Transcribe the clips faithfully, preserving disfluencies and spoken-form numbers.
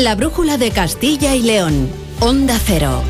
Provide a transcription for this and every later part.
La brújula de Castilla y León. Onda Cero.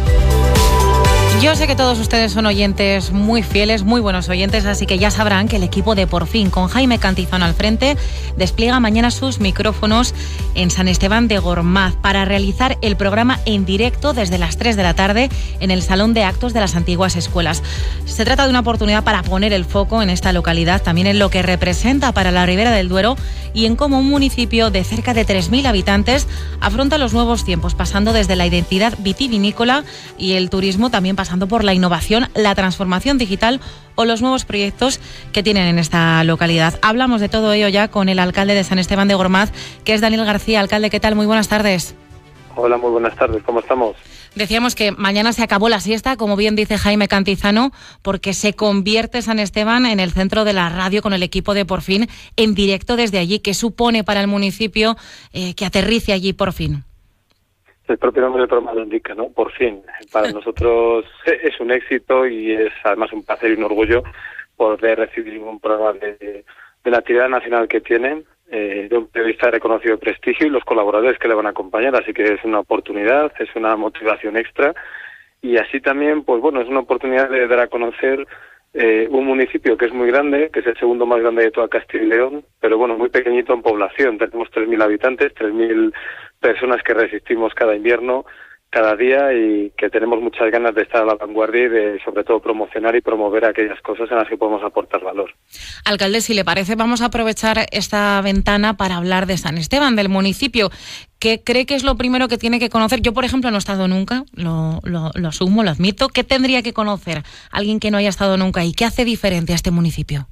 Yo sé que todos ustedes son oyentes muy fieles, muy buenos oyentes, así que ya sabrán que el equipo de Por Fin, con Jaime Cantizano al frente, despliega mañana sus micrófonos en San Esteban de Gormaz para realizar el programa en directo desde las tres de la tarde en el Salón de Actos de las antiguas escuelas. Se trata de una oportunidad para poner el foco en esta localidad, también en lo que representa para la Ribera del Duero y en cómo un municipio de cerca de tres mil habitantes afronta los nuevos tiempos, pasando desde la identidad vitivinícola y el turismo, también pasando por la innovación, la transformación digital o los nuevos proyectos que tienen en esta localidad. Hablamos de todo ello ya con el alcalde de San Esteban de Gormaz, que es Daniel García. Alcalde, ¿qué tal? Muy buenas tardes. Hola, muy buenas tardes. ¿Cómo estamos? Decíamos que mañana se acabó la siesta, como bien dice Jaime Cantizano, porque se convierte San Esteban en el centro de la radio con el equipo de Por Fin en directo desde allí. ¿Qué supone para el municipio eh, que aterrice allí Por Fin? El propio nombre del programa lo indica, ¿no? Por fin. Para nosotros es un éxito y es además un placer y un orgullo poder recibir un programa de, de la actividad nacional que tienen, eh, de un periodista de reconocido prestigio y los colaboradores que le van a acompañar. Así que es una oportunidad, es una motivación extra y así también, pues bueno, es una oportunidad de dar a conocer eh, un municipio que es muy grande, que es el segundo más grande de toda Castilla y León, pero bueno, muy pequeñito en población. Tenemos tres mil habitantes, tres mil personas que resistimos cada invierno, cada día y que tenemos muchas ganas de estar a la vanguardia y de, sobre todo, promocionar y promover aquellas cosas en las que podemos aportar valor. Alcalde, si le parece, vamos a aprovechar esta ventana para hablar de San Esteban, del municipio. ¿Qué cree que es lo primero que tiene que conocer? Yo, por ejemplo, no he estado nunca, lo, lo, lo asumo, lo admito. ¿Qué tendría que conocer alguien que no haya estado nunca y qué hace diferente a este municipio?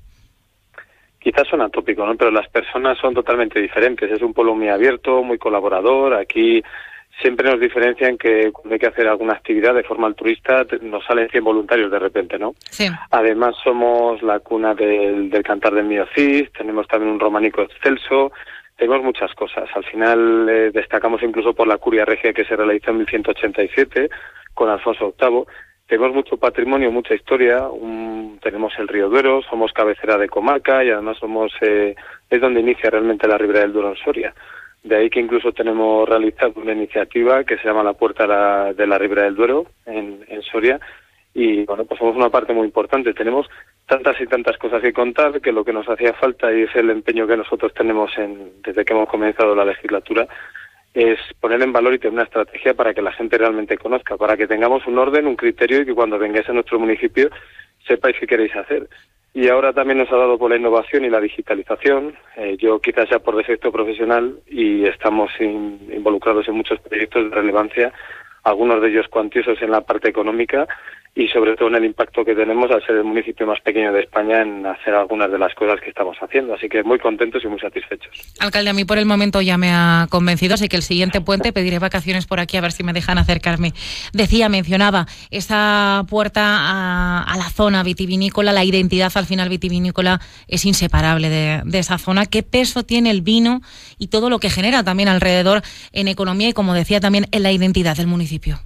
Quizás suena tópico, ¿no? Pero las personas son totalmente diferentes. Es un pueblo muy abierto, muy colaborador. Aquí siempre nos diferencian que cuando hay que hacer alguna actividad de forma altruista nos salen cien voluntarios de repente, ¿no? Sí. Además somos la cuna del, del cantar del mío Cid, tenemos también un románico excelso, tenemos muchas cosas. Al final eh, destacamos incluso por la curia regia que se realizó en mil ciento ochenta y siete con Alfonso octavo. Tenemos mucho patrimonio, mucha historia, un, tenemos el río Duero, somos cabecera de comarca y además somos eh, es donde inicia realmente la Ribera del Duero en Soria. De ahí que incluso tenemos realizado una iniciativa que se llama la Puerta de la, de la Ribera del Duero en, en Soria y bueno, pues somos una parte muy importante. Tenemos tantas y tantas cosas que contar que lo que nos hacía falta y es el empeño que nosotros tenemos en, desde que hemos comenzado la legislatura es poner en valor y tener una estrategia para que la gente realmente conozca, para que tengamos un orden, un criterio y que cuando vengáis a nuestro municipio sepáis qué queréis hacer. Y ahora también nos ha dado por la innovación y la digitalización. Eh, yo quizás ya por defecto profesional y estamos in, involucrados en muchos proyectos de relevancia, algunos de ellos cuantiosos en la parte económica y sobre todo en el impacto que tenemos al ser el municipio más pequeño de España en hacer algunas de las cosas que estamos haciendo. Así que muy contentos y muy satisfechos. Alcalde, a mí por el momento ya me ha convencido, así que el siguiente puente pediré vacaciones por aquí a ver si me dejan acercarme. Decía, mencionaba, esa puerta a, a la zona vitivinícola, la identidad al final vitivinícola es inseparable de, de esa zona. ¿Qué peso tiene el vino y todo lo que genera también alrededor en economía y, como decía, también en la identidad del municipio?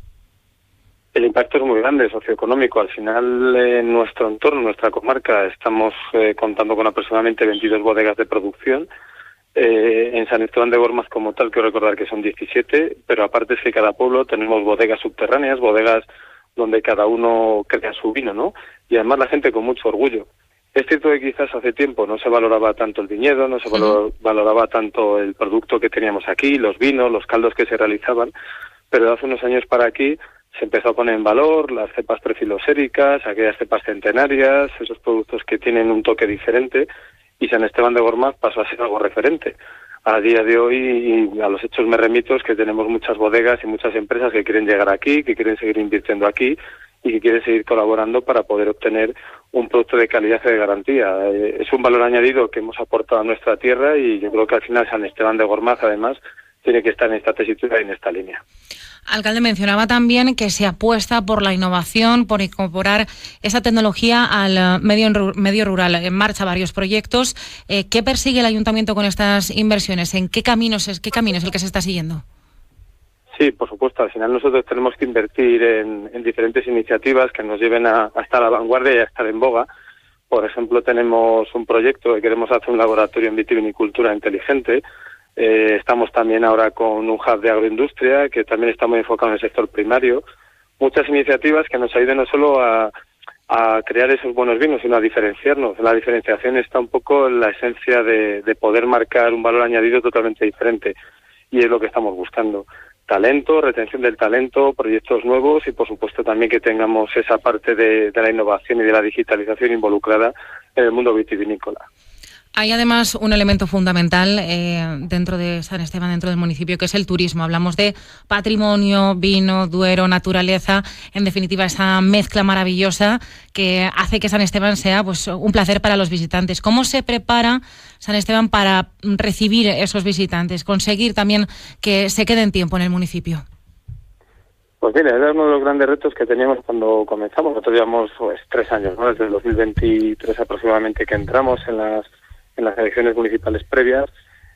El impacto es muy grande, socioeconómico. Al final, en nuestro entorno, en nuestra comarca, estamos eh, contando con aproximadamente veintidós bodegas de producción. Eh, en San Esteban de Gormaz, como tal, quiero recordar que son diecisiete, pero aparte es que cada pueblo tenemos bodegas subterráneas, bodegas donde cada uno crea su vino, ¿no? Y además la gente con mucho orgullo. Es cierto que quizás hace tiempo no se valoraba tanto el viñedo, no se valor, valoraba tanto el producto que teníamos aquí, los vinos, los caldos que se realizaban, pero de hace unos años para aquí se empezó a poner en valor las cepas prefiloséricas, aquellas cepas centenarias, esos productos que tienen un toque diferente, y San Esteban de Gormaz pasó a ser algo referente. A día de hoy, y a los hechos me remito, es que tenemos muchas bodegas y muchas empresas que quieren llegar aquí, que quieren seguir invirtiendo aquí y que quieren seguir colaborando para poder obtener un producto de calidad y de garantía. Eh, es un valor añadido que hemos aportado a nuestra tierra y yo creo que al final San Esteban de Gormaz, además, tiene que estar en esta tesitura y en esta línea. Alcalde, mencionaba también que se apuesta por la innovación, por incorporar esa tecnología al medio, medio rural. En marcha varios proyectos. Eh, ¿Qué persigue el ayuntamiento con estas inversiones? ¿En qué caminos es, qué camino es el que se está siguiendo? Sí, por supuesto. Al final nosotros tenemos que invertir en, en diferentes iniciativas que nos lleven a, a estar a la vanguardia y a estar en boga. Por ejemplo, tenemos un proyecto que queremos hacer un laboratorio en vitivinicultura inteligente. Eh, estamos también ahora con un hub de agroindustria que también está muy enfocado en el sector primario. Muchas iniciativas que nos ayuden no solo a, a crear esos buenos vinos, sino a diferenciarnos. La diferenciación está un poco en la esencia de, de poder marcar un valor añadido totalmente diferente, y es lo que estamos buscando. Talento, retención del talento, proyectos nuevos y, por supuesto, también que tengamos esa parte de, de la innovación y de la digitalización involucrada en el mundo vitivinícola. Hay además un elemento fundamental eh, dentro de San Esteban, dentro del municipio, que es el turismo. Hablamos de patrimonio, vino, Duero, naturaleza, en definitiva esa mezcla maravillosa que hace que San Esteban sea pues un placer para los visitantes. ¿Cómo se prepara San Esteban para recibir esos visitantes, conseguir también que se queden tiempo en el municipio? Pues mira, era uno de los grandes retos que teníamos cuando comenzamos. Nosotros llevamos pues, tres años, ¿no? Desde el dos mil veintitrés aproximadamente que entramos en las en las elecciones municipales previas,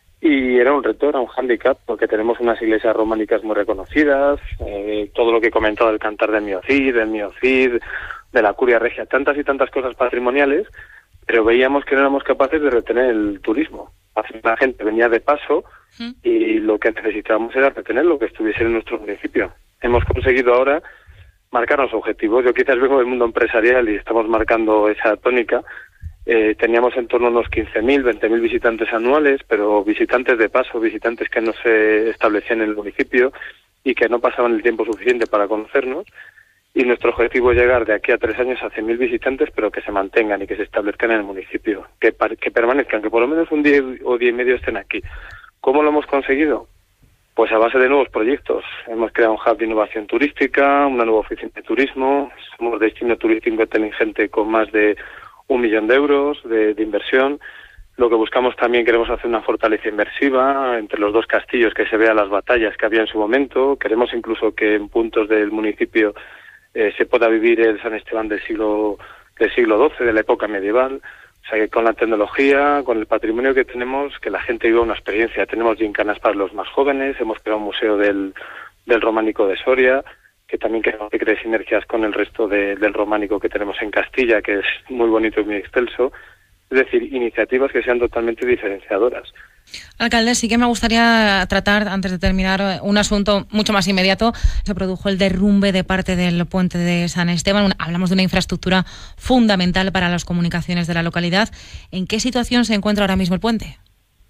y era un reto, era un hándicap, porque tenemos unas iglesias románicas muy reconocidas, eh, todo lo que he comentado del Cantar del Mío Cid, del Mío Cid, de la Curia Regia, tantas y tantas cosas patrimoniales, pero veíamos que no éramos capaces de retener el turismo. La gente venía de paso y lo que necesitábamos era retener lo que estuviese en nuestro municipio. Hemos conseguido ahora marcarnos objetivos. Yo quizás vengo del mundo empresarial y estamos marcando esa tónica. Eh, teníamos en torno a unos quince mil, veinte mil visitantes anuales, pero visitantes de paso, visitantes que no se establecían en el municipio y que no pasaban el tiempo suficiente para conocernos. Y nuestro objetivo es llegar de aquí a tres años a cien mil visitantes, pero que se mantengan y que se establezcan en el municipio, que, que permanezcan, que por lo menos un día o día y medio estén aquí. ¿Cómo lo hemos conseguido? Pues a base de nuevos proyectos. Hemos creado un hub de innovación turística, una nueva oficina de turismo, somos destino turístico inteligente con más de un millón de euros de, de inversión. Lo que buscamos también, queremos hacer una fortaleza inmersiva entre los dos castillos, que se vean las batallas que había en su momento. Queremos incluso que en puntos del municipio eh, se pueda vivir el San Esteban del siglo del siglo doce, de la época medieval. O sea, que con la tecnología, con el patrimonio que tenemos, que la gente viva una experiencia. Tenemos gincanas para los más jóvenes, hemos creado un museo del, del románico de Soria, que también queremos que cree sinergias con el resto de, del románico que tenemos en Castilla, que es muy bonito y muy excelso. Es decir, iniciativas que sean totalmente diferenciadoras. Alcalde, sí que me gustaría tratar, antes de terminar, un asunto mucho más inmediato. Se produjo el derrumbe de parte del puente de San Esteban. Una, hablamos de una infraestructura fundamental para las comunicaciones de la localidad. ¿En qué situación se encuentra ahora mismo el puente?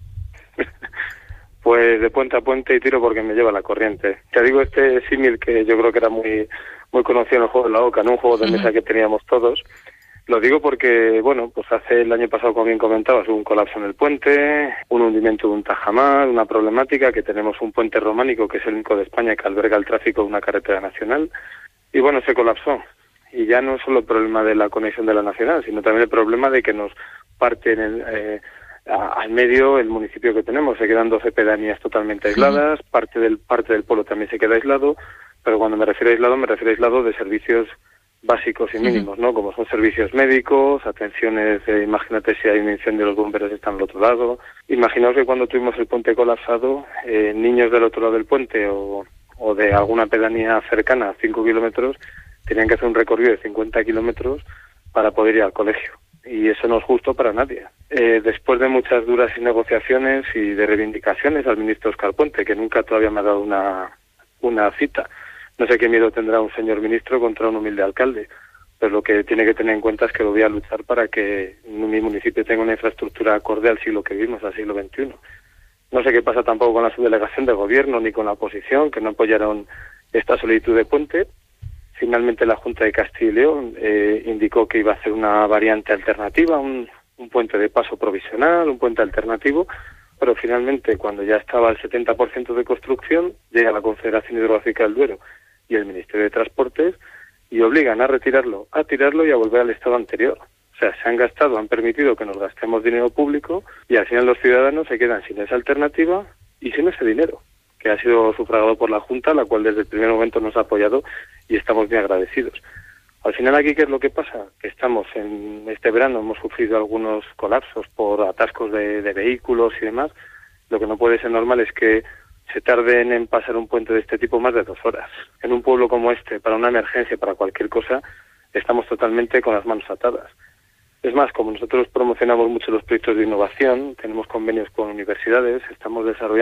Pues de puente a puente y tiro porque me lleva la corriente. Te digo este símil que yo creo que era muy muy conocido en el juego de la oca, en un juego de mesa que teníamos todos. Lo digo porque, bueno, pues hace el año pasado, como bien comentabas, hubo un colapso en el puente, un hundimiento de un tajamar, una problemática, que tenemos un puente románico que es el único de España que alberga el tráfico de una carretera nacional, y bueno, se colapsó. Y ya no solo el problema de la conexión de la nacional, sino también el problema de que nos parte en el, eh, a, al medio el municipio que tenemos. Se quedan doce pedanías totalmente aisladas, parte del parte del pueblo también se queda aislado, pero cuando me refiero a aislado, me refiero a aislado de servicios básicos y mínimos, ¿no? Como son servicios médicos, atenciones, eh, imagínate si hay un incendio, los bomberos están al otro lado. Imaginaos que cuando tuvimos el puente colapsado, eh, niños del otro lado del puente o, o de alguna pedanía cercana, cinco kilómetros, tenían que hacer un recorrido de cincuenta kilómetros para poder ir al colegio. Y eso no es justo para nadie. Eh, después de muchas duras negociaciones y de reivindicaciones al ministro Óscar Puente, que nunca todavía me ha dado una, una cita. No sé qué miedo tendrá un señor ministro contra un humilde alcalde, pero lo que tiene que tener en cuenta es que lo voy a luchar para que mi municipio tenga una infraestructura acorde al siglo que vivimos, al siglo veintiuno. No sé qué pasa tampoco con la subdelegación de gobierno ni con la oposición, que no apoyaron esta solicitud de puente. Finalmente la Junta de Castilla y León eh, indicó que iba a hacer una variante alternativa, un, un puente de paso provisional, un puente alternativo, pero finalmente cuando ya estaba el setenta por ciento de construcción, llega la Confederación Hidrográfica del Duero y el Ministerio de Transportes y obligan a retirarlo, a tirarlo y a volver al estado anterior. O sea, se han gastado, han permitido que nos gastemos dinero público y al final los ciudadanos se quedan sin esa alternativa y sin ese dinero, que ha sido sufragado por la Junta, la cual desde el primer momento nos ha apoyado y estamos muy agradecidos. Al final aquí, ¿qué es lo que pasa? Que estamos en este verano, hemos sufrido algunos colapsos por atascos de, de vehículos y demás. Lo que no puede ser normal es que se tarden en pasar un puente de este tipo más de dos horas. En un pueblo como este, para una emergencia, para cualquier cosa, estamos totalmente con las manos atadas. Es más, como nosotros promocionamos mucho los proyectos de innovación, tenemos convenios con universidades, estamos desarrollando